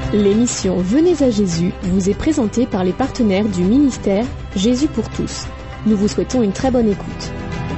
L'émission Venez à Jésus vous est présentée par les partenaires du ministère Jésus pour tous. Nous vous souhaitons une très bonne écoute.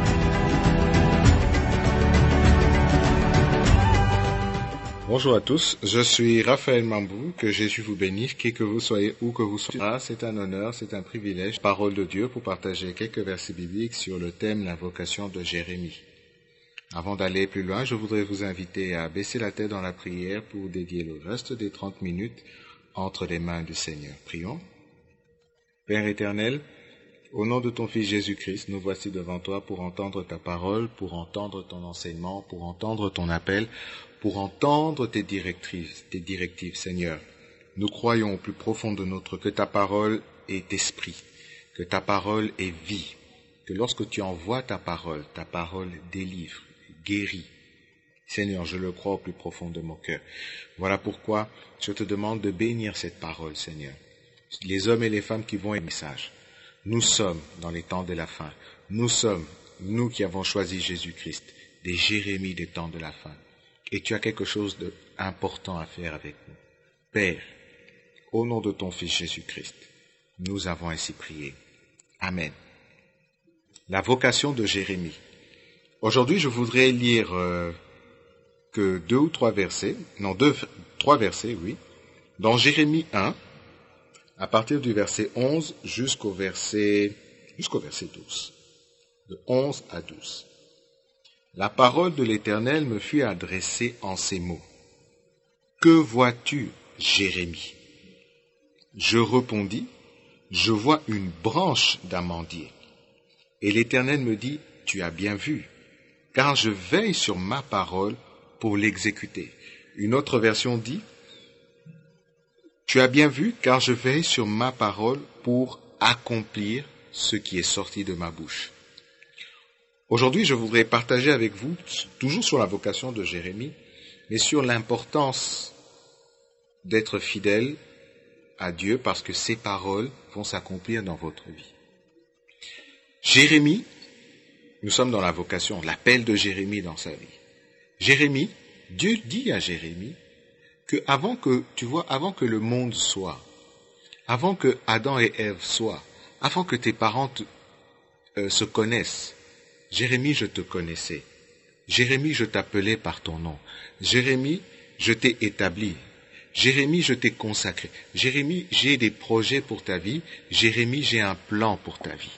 Bonjour à tous, je suis Raphaël Mambou, que Jésus vous bénisse, qui que vous soyez, où que vous soyez. C'est un honneur, c'est un privilège, parole de Dieu, pour partager quelques versets bibliques sur le thème la vocation de Jérémie. Avant d'aller plus loin, je voudrais vous inviter à baisser la tête dans la prière pour dédier le reste des 30 minutes entre les mains du Seigneur. Prions. Père éternel, au nom de ton Fils Jésus-Christ, nous voici devant toi pour entendre ta parole, pour entendre ton enseignement, pour entendre ton appel, pour entendre tes directives, Seigneur. Nous croyons au plus profond de notre que ta parole est esprit, que ta parole est vie, que lorsque tu envoies ta parole délivre, guérit. Seigneur, je le crois au plus profond de mon cœur. Voilà pourquoi je te demande de bénir cette parole, Seigneur. Les hommes et les femmes qui vont écouter le message. Nous sommes dans les temps de la fin. Nous sommes, nous qui avons choisi Jésus-Christ, des Jérémies des temps de la fin. Et tu as quelque chose d'important à faire avec nous. Père, au nom de ton Fils Jésus-Christ, nous avons ainsi prié. Amen. La vocation de Jérémie. Aujourd'hui, je voudrais lire que trois versets, dans Jérémie 1, à partir du verset 11 jusqu'au verset 12, de 11 à 12. La parole de l'Éternel me fut adressée en ces mots. Que vois-tu, Jérémie? Je répondis, je vois une branche d'amandier. Et l'Éternel me dit, tu as bien vu, car je veille sur ma parole pour l'exécuter. Une autre version dit, tu as bien vu, car je veille sur ma parole pour accomplir ce qui est sorti de ma bouche. Aujourd'hui, je voudrais partager avec vous, toujours sur la vocation de Jérémie, mais sur l'importance d'être fidèle à Dieu parce que ses paroles vont s'accomplir dans votre vie. Jérémie, nous sommes dans la vocation, l'appel de Jérémie dans sa vie. Jérémie, Dieu dit à Jérémie que avant que le monde soit, avant que Adam et Ève soient, avant que tes parents se connaissent, Jérémie, je te connaissais. Jérémie, je t'appelais par ton nom. Jérémie, je t'ai établi. Jérémie, je t'ai consacré. Jérémie, j'ai des projets pour ta vie. Jérémie, j'ai un plan pour ta vie.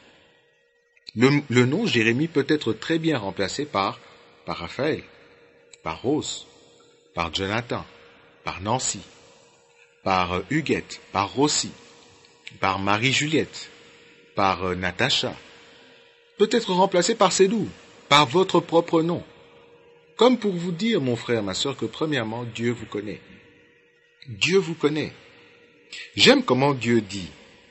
Le nom Jérémie peut être très bien remplacé par Raphaël, par Rose, par Jonathan, par Nancy, par Huguette, par Rossi, par Marie-Juliette, par Natacha. Peut être remplacé par Sédou, par votre propre nom. Comme pour vous dire, mon frère, ma sœur, que premièrement, Dieu vous connaît. Dieu vous connaît. J'aime comment Dieu dit.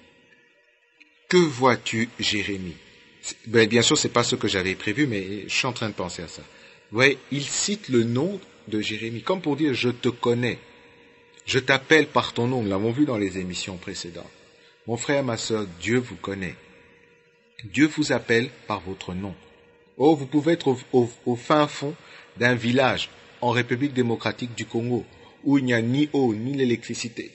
Que vois-tu, Jérémie? Bien sûr, c'est pas ce que j'avais prévu, mais je suis en train de penser à ça. Vous voyez, il cite le nom de Jérémie, comme pour dire, je te connais. Je t'appelle par ton nom. Nous l'avons vu dans les émissions précédentes. Mon frère, ma sœur, Dieu vous connaît. Dieu vous appelle par votre nom. Oh, vous pouvez être au fin fond d'un village en République démocratique du Congo où il n'y a ni eau ni l'électricité.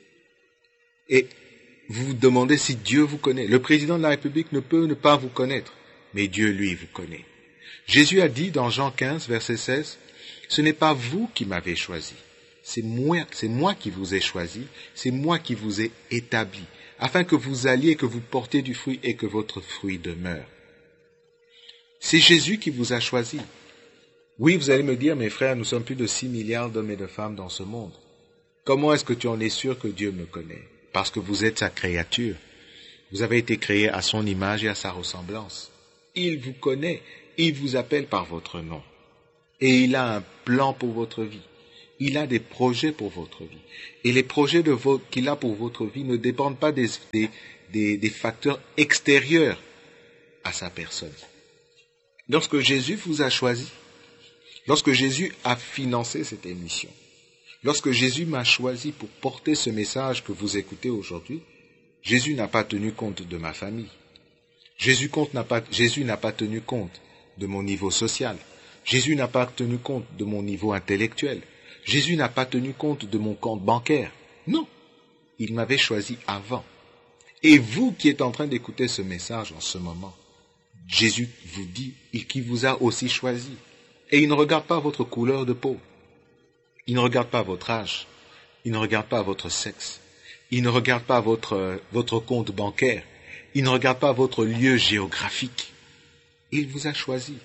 Et vous vous demandez si Dieu vous connaît. Le président de la République ne peut ne pas vous connaître, mais Dieu, lui, vous connaît. Jésus a dit dans Jean 15, verset 16, « Ce n'est pas vous qui m'avez choisi, c'est moi qui vous ai choisi, c'est moi qui vous ai établi. » afin que vous alliez, que vous portiez du fruit et que votre fruit demeure. C'est Jésus qui vous a choisi. Oui, vous allez me dire, mes frères, nous sommes plus de 6 milliards d'hommes et de femmes dans ce monde. Comment est-ce que tu en es sûr que Dieu me connaît? Parce que vous êtes sa créature. Vous avez été créé à son image et à sa ressemblance. Il vous connaît, il vous appelle par votre nom. Et il a un plan pour votre vie. Il a des projets pour votre vie. Et les projets qu'il a pour votre vie ne dépendent pas des facteurs extérieurs à sa personne. Lorsque Jésus vous a choisi, lorsque Jésus a financé cette émission, lorsque Jésus m'a choisi pour porter ce message que vous écoutez aujourd'hui, Jésus n'a pas tenu compte de ma famille. Jésus n'a pas tenu compte de mon niveau social. Jésus n'a pas tenu compte de mon niveau intellectuel. Jésus n'a pas tenu compte de mon compte bancaire. Non, il m'avait choisi avant. Et vous qui êtes en train d'écouter ce message en ce moment, Jésus vous dit qu'il vous a aussi choisi. Et il ne regarde pas votre couleur de peau. Il ne regarde pas votre âge. Il ne regarde pas votre sexe. Il ne regarde pas votre compte bancaire. Il ne regarde pas votre lieu géographique. Il vous a choisi.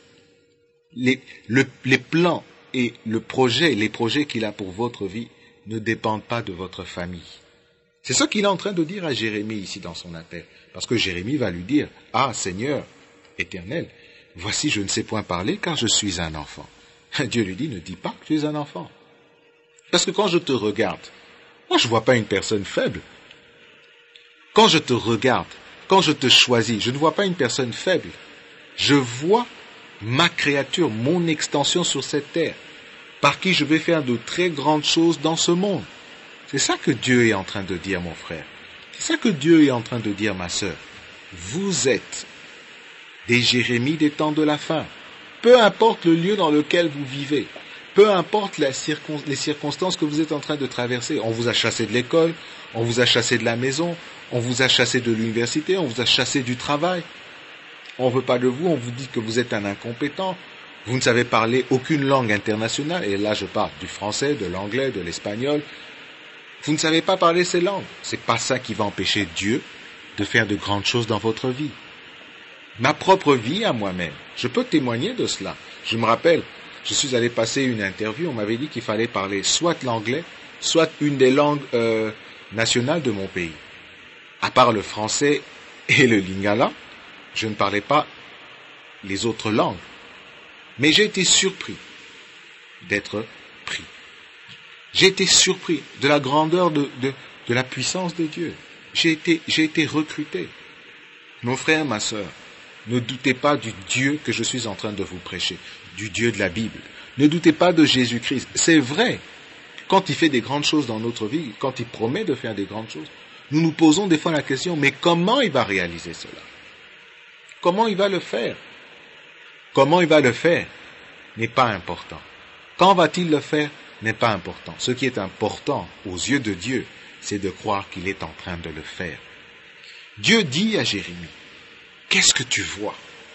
Les plans et les projets qu'il a pour votre vie ne dépendent pas de votre famille. C'est ce qu'il est en train de dire à Jérémie ici dans son appel. Parce que Jérémie va lui dire, « Ah, Seigneur éternel, voici je ne sais point parler car je suis un enfant. » Dieu lui dit, « Ne dis pas que tu es un enfant. » Parce que quand je te regarde, moi je ne vois pas une personne faible. Quand je te regarde, quand je te choisis, je ne vois pas une personne faible. Je vois ma créature, mon extension sur cette terre, par qui je vais faire de très grandes choses dans ce monde. C'est ça que Dieu est en train de dire, mon frère. C'est ça que Dieu est en train de dire, ma sœur. Vous êtes des Jérémies des temps de la fin. Peu importe le lieu dans lequel vous vivez, peu importe les circonstances que vous êtes en train de traverser. On vous a chassé de l'école, on vous a chassé de la maison, on vous a chassé de l'université, on vous a chassé du travail. On ne veut pas de vous, on vous dit que vous êtes un incompétent. Vous ne savez parler aucune langue internationale, et là je parle du français, de l'anglais, de l'espagnol. Vous ne savez pas parler ces langues. C'est pas ça qui va empêcher Dieu de faire de grandes choses dans votre vie. Ma propre vie à moi-même, je peux témoigner de cela. Je me rappelle, je suis allé passer une interview, on m'avait dit qu'il fallait parler soit l'anglais, soit une des langues nationales de mon pays. À part le français et le lingala, je ne parlais pas les autres langues. Mais j'ai été surpris d'être pris. J'ai été surpris de la grandeur de la puissance de Dieu. J'ai été recruté. Mon frère, ma sœur, ne doutez pas du Dieu que je suis en train de vous prêcher, du Dieu de la Bible. Ne doutez pas de Jésus-Christ. C'est vrai, quand il fait des grandes choses dans notre vie, quand il promet de faire des grandes choses, nous nous posons des fois la question, mais comment il va réaliser cela? Comment il va le faire? Comment il va le faire n'est pas important. Quand va-t-il le faire n'est pas important. Ce qui est important aux yeux de Dieu, c'est de croire qu'il est en train de le faire. Dieu dit à Jérémie, qu'est-ce que tu vois?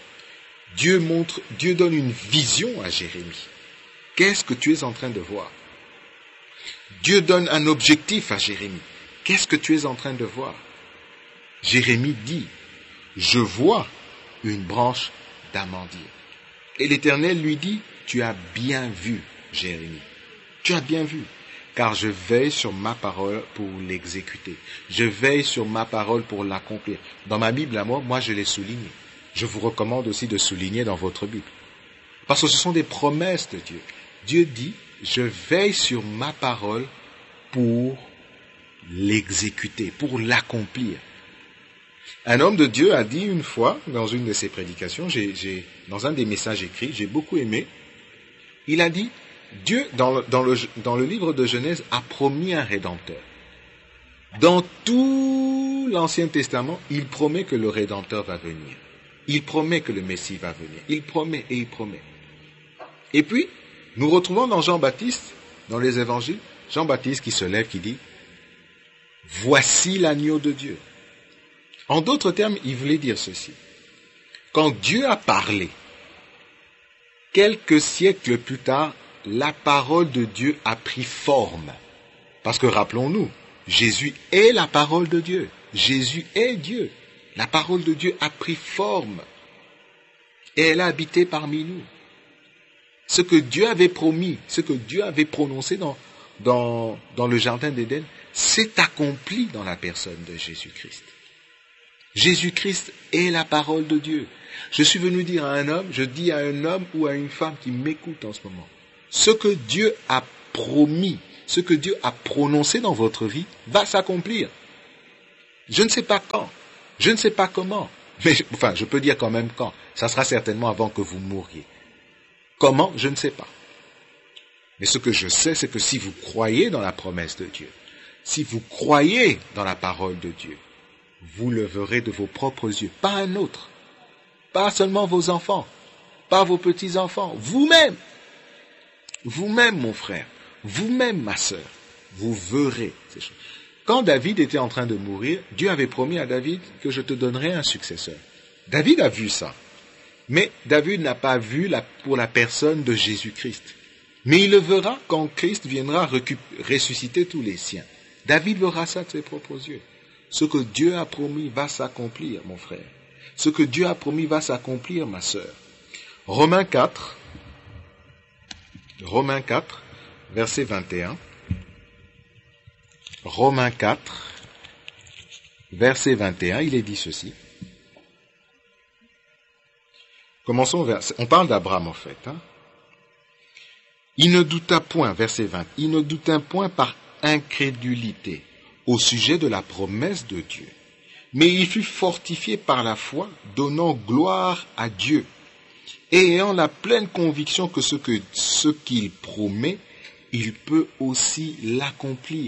Dieu donne une vision à Jérémie. Qu'est-ce que tu es en train de voir? Dieu donne un objectif à Jérémie. Qu'est-ce que tu es en train de voir? Jérémie dit, je vois une branche d'amandier. Et l'Éternel lui dit, tu as bien vu, Jérémie. Tu as bien vu, car je veille sur ma parole pour l'exécuter. Je veille sur ma parole pour l'accomplir. Dans ma Bible à moi je l'ai souligné. Je vous recommande aussi de souligner dans votre Bible. Parce que ce sont des promesses de Dieu. Dieu dit, je veille sur ma parole pour l'exécuter, pour l'accomplir. Un homme de Dieu a dit une fois, dans une de ses prédications, dans un des messages écrits, j'ai beaucoup aimé, il a dit, Dieu, dans le livre de Genèse, a promis un Rédempteur. Dans tout l'Ancien Testament, il promet que le Rédempteur va venir. Il promet que le Messie va venir. Il promet et il promet. Et puis, nous retrouvons dans Jean-Baptiste, dans les évangiles, Jean-Baptiste qui se lève, qui dit, voici l'agneau de Dieu. En d'autres termes, il voulait dire ceci. Quand Dieu a parlé, quelques siècles plus tard, la parole de Dieu a pris forme. Parce que rappelons-nous, Jésus est la parole de Dieu. Jésus est Dieu. La parole de Dieu a pris forme. Et elle a habité parmi nous. Ce que Dieu avait promis, ce que Dieu avait prononcé dans le jardin d'Éden, s'est accompli dans la personne de Jésus-Christ. Jésus-Christ est la parole de Dieu. Je suis venu dire à un homme, je dis à un homme ou à une femme qui m'écoute en ce moment, ce que Dieu a promis, ce que Dieu a prononcé dans votre vie va s'accomplir. Je ne sais pas quand, je ne sais pas comment, mais je peux dire quand même quand. Ça sera certainement avant que vous mouriez. Comment, je ne sais pas. Mais ce que je sais, c'est que si vous croyez dans la promesse de Dieu, si vous croyez dans la parole de Dieu, vous le verrez de vos propres yeux, pas un autre, pas seulement vos enfants, pas vos petits-enfants, vous-même. Vous-même, mon frère, vous-même, ma sœur, vous verrez ces choses. Quand David était en train de mourir, Dieu avait promis à David que je te donnerai un successeur. David a vu ça. Mais David n'a pas vu pour la personne de Jésus-Christ. Mais il le verra quand Christ viendra ressusciter tous les siens. David verra ça de ses propres yeux. Ce que Dieu a promis va s'accomplir, mon frère. Ce que Dieu a promis va s'accomplir, ma sœur. Romains 4, verset 21. Romains 4, verset 21, il est dit ceci. Commençons on parle d'Abraham en fait. Il ne douta point, verset 20, il ne douta point par incrédulité au sujet de la promesse de Dieu, mais il fut fortifié par la foi, donnant gloire à Dieu, et ayant la pleine conviction que ce qu'il promet, il peut aussi l'accomplir.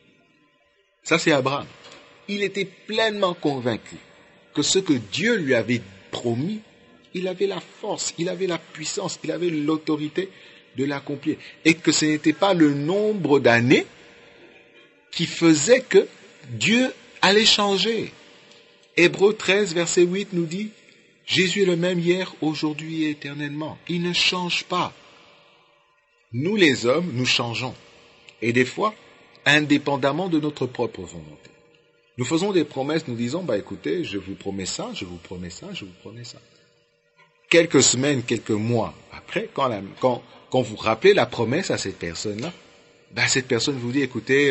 Ça, c'est Abraham. Il était pleinement convaincu que ce que Dieu lui avait promis, il avait la force, il avait la puissance, il avait l'autorité de l'accomplir. Et que ce n'était pas le nombre d'années qui faisait que Dieu allait changer. Hébreux 13, verset 8 nous dit, Jésus est le même hier, aujourd'hui et éternellement. Il ne change pas. Nous les hommes, nous changeons. Et des fois, indépendamment de notre propre volonté. Nous faisons des promesses, nous disons, écoutez, je vous promets ça, je vous promets ça, je vous promets ça. Quelques semaines, quelques mois après, quand vous rappelez la promesse à cette personne-là, cette personne vous dit, écoutez,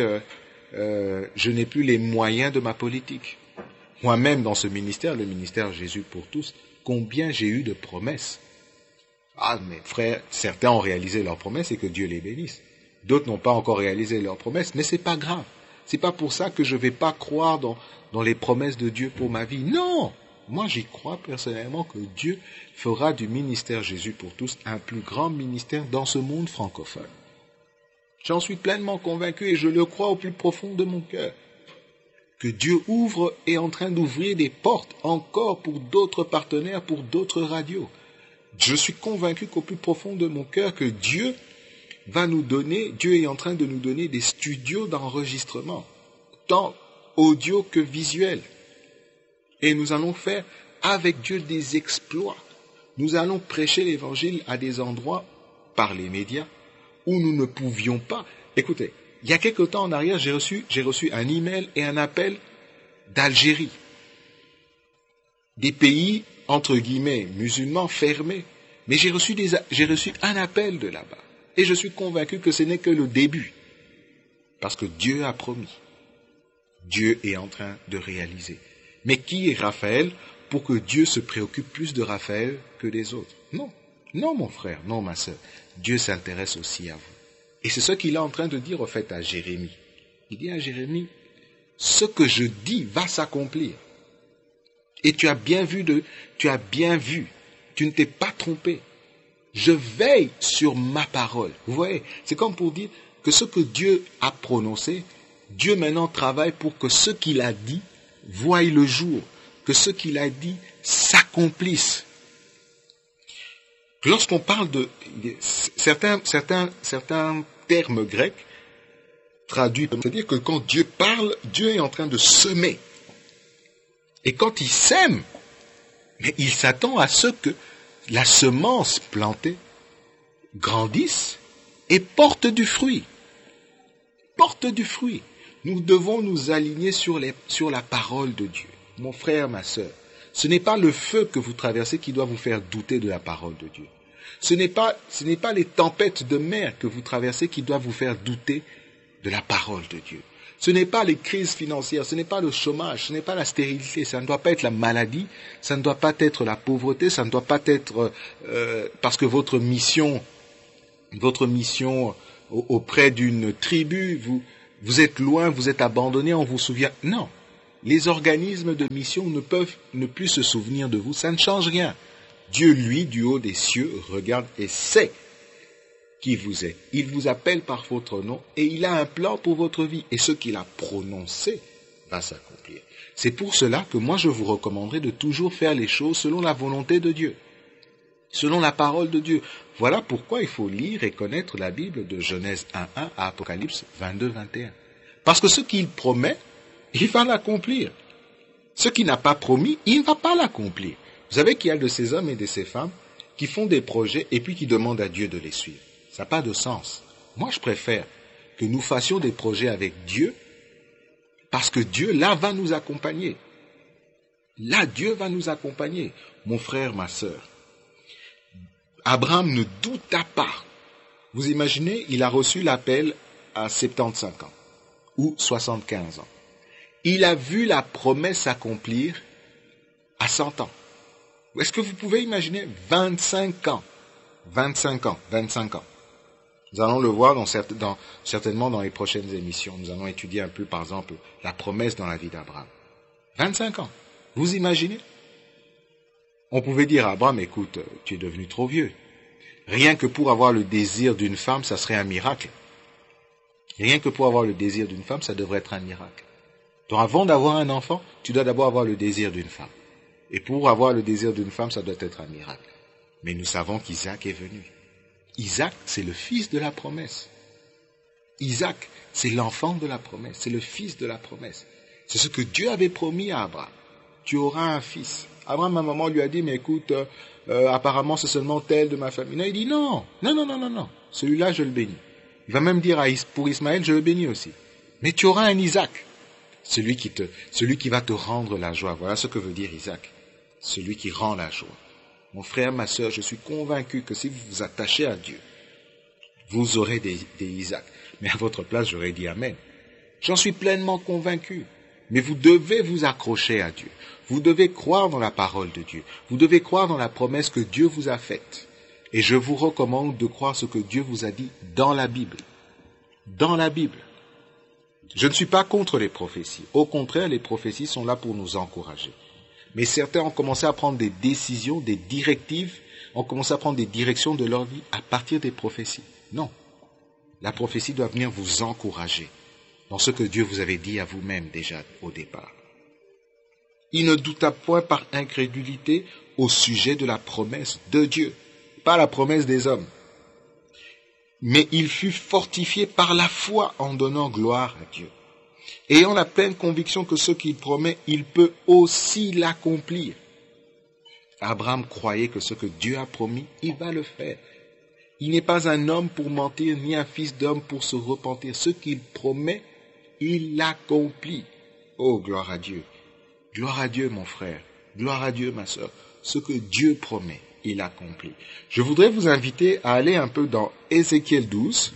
je n'ai plus les moyens de ma politique. Moi-même, dans ce ministère, le ministère Jésus pour tous, combien j'ai eu de promesses. Mes frères, certains ont réalisé leurs promesses et que Dieu les bénisse. D'autres n'ont pas encore réalisé leurs promesses, mais c'est pas grave. C'est pas pour ça que je vais pas croire dans les promesses de Dieu pour ma vie. Non! Moi, j'y crois personnellement que Dieu fera du ministère Jésus pour tous un plus grand ministère dans ce monde francophone. J'en suis pleinement convaincu et je le crois au plus profond de mon cœur. Que Dieu est en train d'ouvrir des portes encore pour d'autres partenaires, pour d'autres radios. Je suis convaincu qu'au plus profond de mon cœur que Dieu est en train de nous donner des studios d'enregistrement, tant audio que visuel. Et nous allons faire avec Dieu des exploits. Nous allons prêcher l'évangile à des endroits, par les médias, où nous ne pouvions pas. Écoutez, il y a quelque temps en arrière, j'ai reçu un email et un appel d'Algérie. Des pays, entre guillemets, musulmans fermés. Mais j'ai reçu un appel de là-bas. Et je suis convaincu que ce n'est que le début. Parce que Dieu a promis. Dieu est en train de réaliser. Mais qui est Raphaël pour que Dieu se préoccupe plus de Raphaël que des autres? Non. Non, mon frère, non, ma sœur. Dieu s'intéresse aussi à vous. Et c'est ce qu'il est en train de dire, au fait, à Jérémie. Il dit à Jérémie, ce que je dis va s'accomplir. Et tu as bien vu, tu ne t'es pas trompé. Je veille sur ma parole. Vous voyez, c'est comme pour dire que ce que Dieu a prononcé, Dieu maintenant travaille pour que ce qu'il a dit voie le jour, que ce qu'il a dit s'accomplisse. Lorsqu'on parle de certains termes grecs traduits, c'est-à-dire que quand Dieu parle, Dieu est en train de semer. Et quand il sème, mais il s'attend à ce que la semence plantée grandisse et porte du fruit. Porte du fruit. Nous devons nous aligner sur la parole de Dieu. Mon frère, ma sœur, ce n'est pas le feu que vous traversez qui doit vous faire douter de la parole de Dieu. Ce n'est pas les tempêtes de mer que vous traversez qui doivent vous faire douter de la parole de Dieu. Ce n'est pas les crises financières, ce n'est pas le chômage, ce n'est pas la stérilité, ça ne doit pas être la maladie, ça ne doit pas être la pauvreté, ça ne doit pas être parce que votre mission auprès d'une tribu, vous êtes loin, vous êtes abandonné, on vous souvient. Non, les organismes de mission ne peuvent ne plus se souvenir de vous, ça ne change rien. Dieu, lui, du haut des cieux, regarde et sait qui vous êtes. Il vous appelle par votre nom et il a un plan pour votre vie. Et ce qu'il a prononcé va s'accomplir. C'est pour cela que moi je vous recommanderais de toujours faire les choses selon la volonté de Dieu, selon la parole de Dieu. Voilà pourquoi il faut lire et connaître la Bible de Genèse 1.1 à Apocalypse 22.21. Parce que ce qu'il promet, il va l'accomplir. Ce qu'il n'a pas promis, il ne va pas l'accomplir. Vous savez qu'il y a de ces hommes et de ces femmes qui font des projets et puis qui demandent à Dieu de les suivre. Ça n'a pas de sens. Moi, je préfère que nous fassions des projets avec Dieu parce que Dieu, là, va nous accompagner. Là, Dieu va nous accompagner. Mon frère, ma sœur, Abraham ne douta pas. Vous imaginez, il a reçu l'appel à 75 ans ou 75 ans. Il a vu la promesse s'accomplir à 100 ans. Est-ce que vous pouvez imaginer 25 ans? 25 ans, 25 ans. Nous allons le voir certainement dans les prochaines émissions. Nous allons étudier un peu, par exemple, la promesse dans la vie d'Abraham. 25 ans. Vous imaginez? On pouvait dire à Abraham, écoute, tu es devenu trop vieux. Rien que pour avoir le désir d'une femme, ça serait un miracle. Rien que pour avoir le désir d'une femme, ça devrait être un miracle. Donc avant d'avoir un enfant, tu dois d'abord avoir le désir d'une femme. Et pour avoir le désir d'une femme, ça doit être un miracle. Mais nous savons qu'Isaac est venu. Isaac, c'est le fils de la promesse. Isaac, c'est l'enfant de la promesse, c'est le fils de la promesse. C'est ce que Dieu avait promis à Abraham. Tu auras un fils. Abraham, à un moment, lui a dit, mais écoute, apparemment, c'est seulement tel de ma famille. Non, il dit, non. Celui-là, je le bénis. Il va même dire pour Ismaël, je le bénis aussi. Mais tu auras un Isaac. Celui qui va te rendre la joie. Voilà ce que veut dire Isaac. Celui qui rend la joie. Mon frère, ma sœur, je suis convaincu que si vous vous attachez à Dieu, vous aurez des Isaac. Mais à votre place, j'aurais dit Amen. J'en suis pleinement convaincu. Mais vous devez vous accrocher à Dieu. Vous devez croire dans la parole de Dieu. Vous devez croire dans la promesse que Dieu vous a faite. Et je vous recommande de croire ce que Dieu vous a dit dans la Bible. Dans la Bible. Je ne suis pas contre les prophéties. Au contraire, les prophéties sont là pour nous encourager. Mais certains ont commencé à prendre des décisions, des directives, ont commencé à prendre des directions de leur vie à partir des prophéties. Non. La prophétie doit venir vous encourager dans ce que Dieu vous avait dit à vous-même déjà au départ. Il ne douta point par incrédulité au sujet de la promesse de Dieu, pas la promesse des hommes. Mais il fut fortifié par la foi en donnant gloire à Dieu, ayant la pleine conviction que ce qu'il promet, il peut aussi l'accomplir. Abraham croyait que ce que Dieu a promis, il va le faire. Il n'est pas un homme pour mentir, ni un fils d'homme pour se repentir. Ce qu'il promet, il l'accomplit. Oh, gloire à Dieu. Gloire à Dieu, mon frère. Gloire à Dieu, ma sœur. Ce que Dieu promet, il accomplit. Je voudrais vous inviter à aller un peu dans Ézéchiel 12,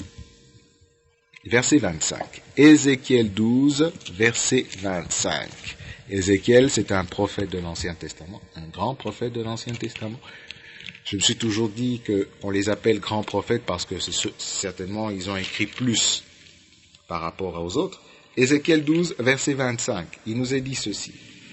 verset 25. Ézéchiel 12, verset 25. Ézéchiel, c'est un prophète de l'Ancien Testament, un grand prophète de l'Ancien Testament. Je me suis toujours dit qu'on les appelle grands prophètes parce que certainement ils ont écrit plus par rapport aux autres. Ézéchiel 12, verset 25, il nous est dit ceci.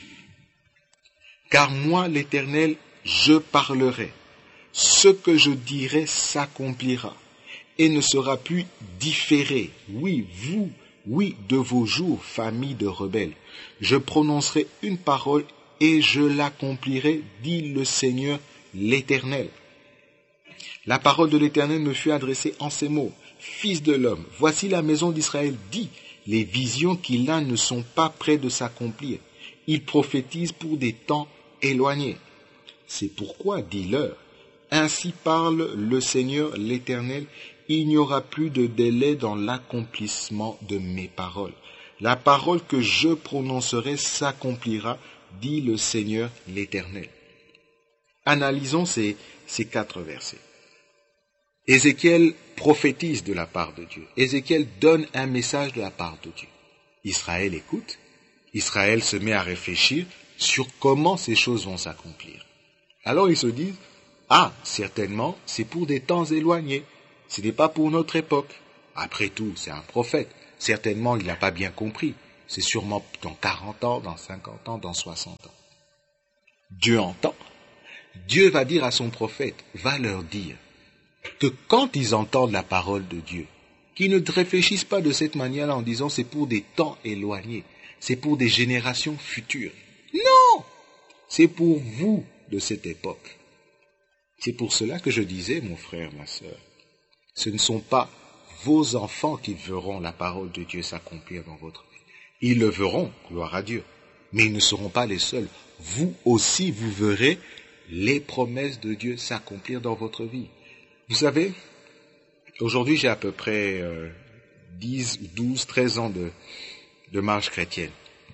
Car moi, l'Éternel, je parlerai. Ce que je dirai s'accomplira et ne sera plus différé. Oui, vous, oui, de vos jours, famille de rebelles. Je prononcerai une parole et je l'accomplirai, dit le Seigneur l'Éternel. La parole de l'Éternel me fut adressée en ces mots. Fils de l'homme, voici la maison d'Israël dit, les visions qu'il a ne sont pas près de s'accomplir. Il prophétise pour des temps éloignés. C'est pourquoi, dis-leur, ainsi parle le Seigneur l'Éternel, il n'y aura plus de délai dans l'accomplissement de mes paroles. La parole que je prononcerai s'accomplira, dit le Seigneur l'Éternel. Analysons ces 4 versets. Ézéchiel prophétise de la part de Dieu. Ézéchiel donne un message de la part de Dieu. Israël écoute. Israël se met à réfléchir sur comment ces choses vont s'accomplir. Alors ils se disent, certainement, c'est pour des temps éloignés. Ce n'est pas pour notre époque. Après tout, c'est un prophète. Certainement, il n'a pas bien compris. C'est sûrement dans 40 ans, dans 50 ans, dans 60 ans. Dieu entend. Dieu va dire à son prophète, va leur dire que quand ils entendent la parole de Dieu, qu'ils ne réfléchissent pas de cette manière-là en disant c'est pour des temps éloignés, c'est pour des générations futures. Non! C'est pour vous de cette époque. C'est pour cela que je disais, mon frère, ma sœur, ce ne sont pas vos enfants qui verront la parole de Dieu s'accomplir dans votre vie. Ils le verront, gloire à Dieu, mais ils ne seront pas les seuls. Vous aussi, vous verrez les promesses de Dieu s'accomplir dans votre vie. Vous savez, aujourd'hui j'ai à peu près 10, 12, 13 ans de marche chrétienne.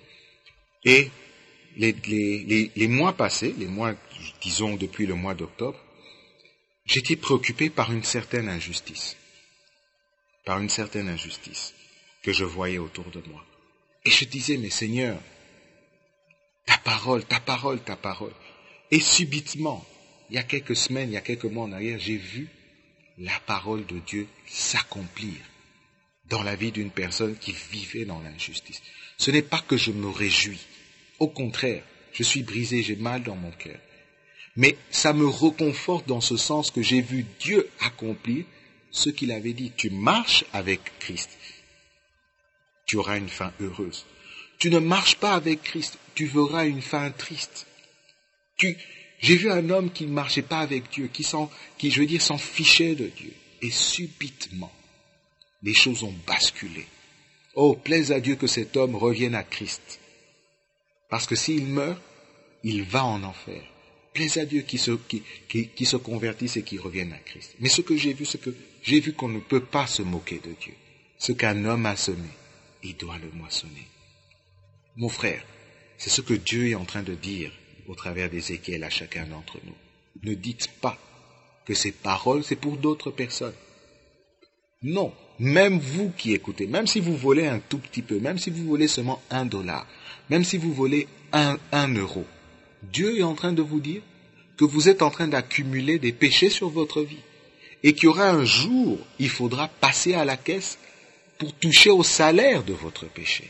Et les mois passés, les mois, disons depuis le mois d'octobre, j'étais préoccupé par une certaine injustice. Par une certaine injustice que je voyais autour de moi. Et je disais, mais Seigneur, ta parole, ta parole, ta parole. Et subitement, il y a quelques semaines, il y a quelques mois en arrière, j'ai vu la parole de Dieu s'accomplir dans la vie d'une personne qui vivait dans l'injustice. Ce n'est pas que je me réjouis. Au contraire, je suis brisé, j'ai mal dans mon cœur. Mais ça me réconforte dans ce sens que j'ai vu Dieu accomplir ce qu'il avait dit. Tu marches avec Christ, tu auras une fin heureuse. Tu ne marches pas avec Christ, tu verras une fin triste. J'ai vu un homme qui ne marchait pas avec Dieu, qui s'en fichait de Dieu. Et subitement, les choses ont basculé. Oh, plaise à Dieu que cet homme revienne à Christ. Parce que s'il meurt, il va en enfer. Plaise à Dieu qui se convertisse et qui revienne à Christ. Mais ce que j'ai vu, c'est que j'ai vu qu'on ne peut pas se moquer de Dieu. Ce qu'un homme a semé, il doit le moissonner. Mon frère, c'est ce que Dieu est en train de dire au travers d'Ézéchiel à chacun d'entre nous. Ne dites pas que ces paroles, c'est pour d'autres personnes. Non, même vous qui écoutez, même si vous volez un tout petit peu, même si vous volez seulement $1, même si vous volez un euro, Dieu est en train de vous dire que vous êtes en train d'accumuler des péchés sur votre vie et qu'il y aura un jour, il faudra passer à la caisse pour toucher au salaire de votre péché.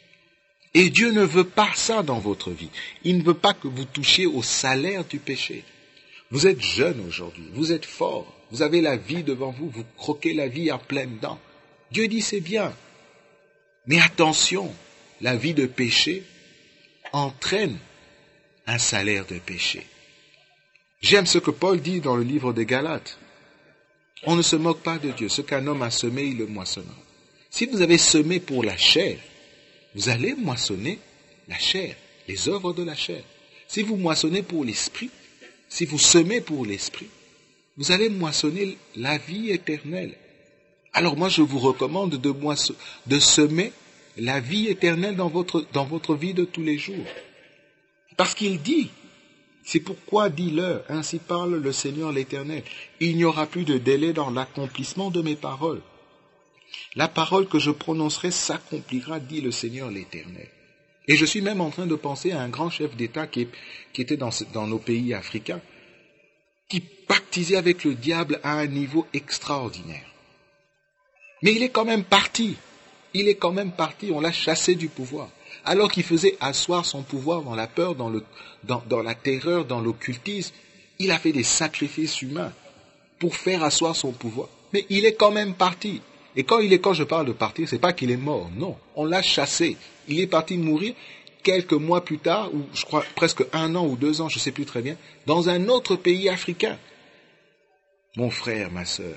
Et Dieu ne veut pas ça dans votre vie. Il ne veut pas que vous touchiez au salaire du péché. Vous êtes jeune aujourd'hui, vous êtes fort, vous avez la vie devant vous, vous croquez la vie à pleines dents. Dieu dit c'est bien. Mais attention, la vie de péché entraîne un salaire de péché. J'aime ce que Paul dit dans le livre des Galates. On ne se moque pas de Dieu. Ce qu'un homme a semé, il le moissonnera. Si vous avez semé pour la chair, vous allez moissonner la chair, les œuvres de la chair. Si vous moissonnez pour l'esprit, si vous semez pour l'esprit, vous allez moissonner la vie éternelle. Alors moi, je vous recommande de semer la vie éternelle dans votre vie de tous les jours. Parce qu'il dit, c'est pourquoi dis-leur, ainsi parle le Seigneur l'Éternel, il n'y aura plus de délai dans l'accomplissement de mes paroles. La parole que je prononcerai s'accomplira, dit le Seigneur l'Éternel. Et je suis même en train de penser à un grand chef d'État qui était dans nos pays africains, qui pactisait avec le diable à un niveau extraordinaire. Mais il est quand même parti. On l'a chassé du pouvoir. Alors qu'il faisait asseoir son pouvoir dans la peur, dans la terreur, dans l'occultisme, il a fait des sacrifices humains pour faire asseoir son pouvoir. Mais il est quand même parti. Et quand je parle de partir, c'est pas qu'il est mort, non. On l'a chassé. Il est parti mourir quelques mois plus tard, ou je crois presque 1 an ou 2 ans, je sais plus très bien, dans un autre pays africain. Mon frère, ma sœur,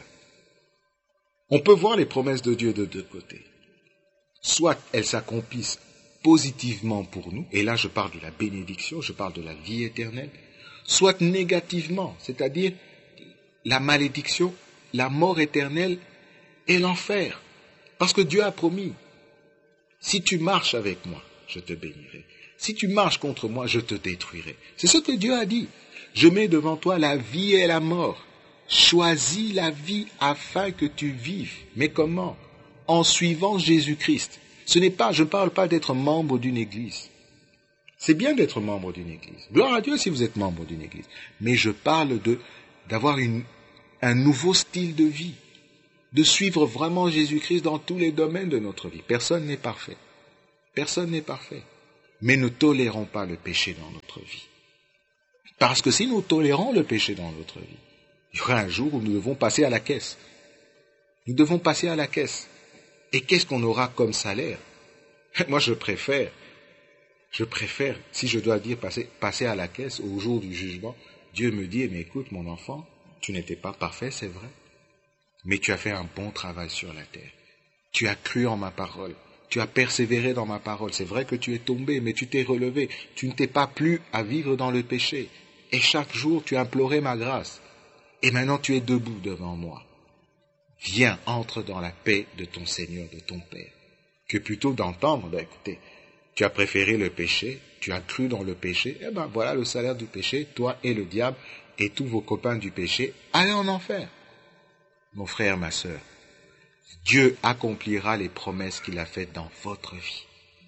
on peut voir les promesses de Dieu de deux côtés. Soit elles s'accomplissent positivement pour nous, et là je parle de la bénédiction, je parle de la vie éternelle, soit négativement, c'est-à-dire la malédiction, la mort éternelle et l'enfer. Parce que Dieu a promis, si tu marches avec moi, je te bénirai. Si tu marches contre moi, je te détruirai. C'est ce que Dieu a dit. Je mets devant toi la vie et la mort. Choisis la vie afin que tu vives. Mais comment? En suivant Jésus-Christ. Je ne parle pas d'être membre d'une église. C'est bien d'être membre d'une église. Gloire à Dieu si vous êtes membre d'une église. Mais je parle d'avoir un nouveau style de vie. De suivre vraiment Jésus-Christ dans tous les domaines de notre vie. Personne n'est parfait. Personne n'est parfait. Mais ne tolérons pas le péché dans notre vie. Parce que si nous tolérons le péché dans notre vie, il y aura un jour où nous devons passer à la caisse. Nous devons passer à la caisse. Et qu'est-ce qu'on aura comme salaire? Moi, je préfère, si je dois dire passer à la caisse au jour du jugement, Dieu me dit, mais écoute mon enfant, tu n'étais pas parfait, c'est vrai. mais tu as fait un bon travail sur la terre. Tu as cru en ma parole. Tu as persévéré dans ma parole. C'est vrai que tu es tombé, mais tu t'es relevé. Tu ne t'es pas plu à vivre dans le péché. Et chaque jour, tu as imploré ma grâce. Et maintenant, tu es debout devant moi. Viens, entre dans la paix de ton Seigneur, de ton Père. Que plutôt d'entendre, écoutez, tu as préféré le péché, tu as cru dans le péché, voilà le salaire du péché, toi et le diable et tous vos copains du péché, allez en enfer. Mon frère, ma sœur, Dieu accomplira les promesses qu'il a faites dans votre vie.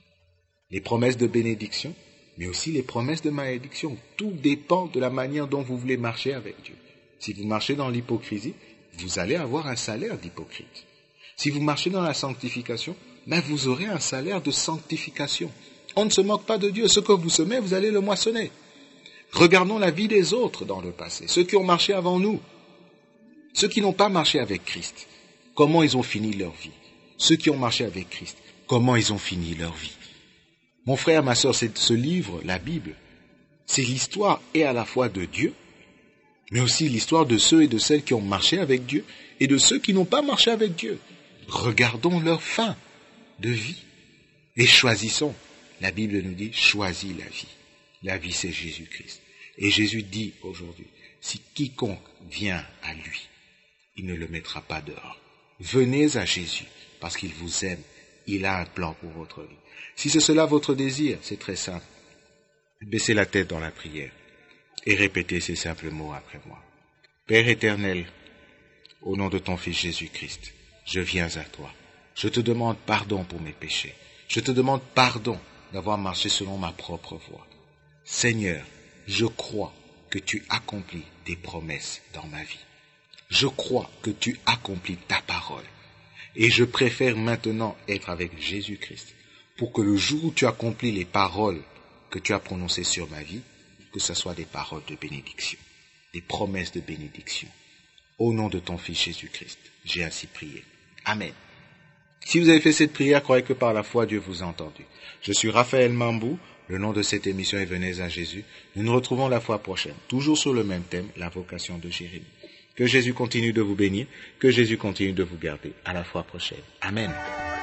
Les promesses de bénédiction, mais aussi les promesses de malédiction. Tout dépend de la manière dont vous voulez marcher avec Dieu. Si vous marchez dans l'hypocrisie, vous allez avoir un salaire d'hypocrite. Si vous marchez dans la sanctification, vous aurez un salaire de sanctification. On ne se moque pas de Dieu. Ce que vous semez, vous allez le moissonner. Regardons la vie des autres dans le passé, ceux qui ont marché avant nous, ceux qui n'ont pas marché avec Christ. Comment ils ont fini leur vie? Ceux qui ont marché avec Christ, comment ils ont fini leur vie? Mon frère, ma sœur, ce livre, la Bible, c'est l'histoire et à la fois de Dieu, mais aussi l'histoire de ceux et de celles qui ont marché avec Dieu et de ceux qui n'ont pas marché avec Dieu. Regardons leur fin de vie et choisissons. La Bible nous dit, choisis la vie. La vie, c'est Jésus-Christ. Et Jésus dit aujourd'hui, si quiconque vient à lui, il ne le mettra pas dehors. Venez à Jésus, parce qu'il vous aime. Il a un plan pour votre vie. Si c'est cela votre désir, c'est très simple. Baissez la tête dans la prière et répétez ces simples mots après moi. Père éternel, au nom de ton Fils Jésus-Christ, je viens à toi. Je te demande pardon pour mes péchés. Je te demande pardon d'avoir marché selon ma propre voie. Seigneur, je crois que tu accomplis des promesses dans ma vie. Je crois que tu accomplis ta parole. Et je préfère maintenant être avec Jésus-Christ pour que le jour où tu accomplis les paroles que tu as prononcées sur ma vie, que ce soit des paroles de bénédiction, des promesses de bénédiction. Au nom de ton Fils Jésus-Christ, j'ai ainsi prié. Amen. Si vous avez fait cette prière, croyez que par la foi, Dieu vous a entendu. Je suis Raphaël Mambou, le nom de cette émission est Venez à Jésus. Nous nous retrouvons la fois prochaine, toujours sur le même thème, la vocation de Jérémie. Que Jésus continue de vous bénir, que Jésus continue de vous garder. À la fois prochaine. Amen.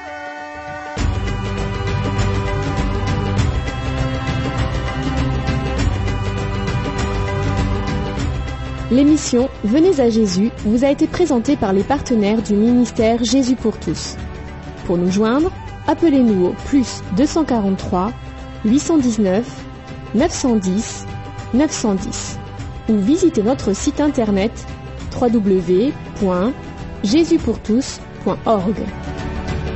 L'émission Venez à Jésus vous a été présentée par les partenaires du ministère Jésus pour tous. Pour nous joindre, appelez-nous au +243 819 910 910 ou visitez notre site internet www.jesuspourtous.org.